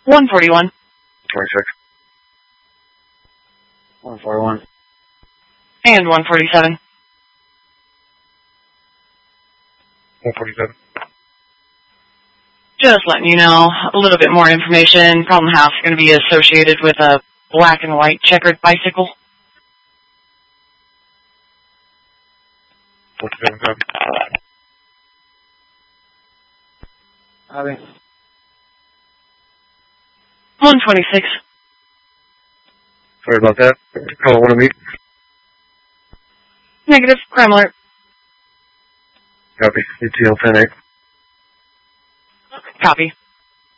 141. 26. 141. And 147. 147. Just letting you know a little bit more information. Problem house is going to be associated with a black and white checkered bicycle. 47. Copy. 126. Sorry about that. Call one of me. Negative. Crime alert. Copy. ETL 10-8. Copy.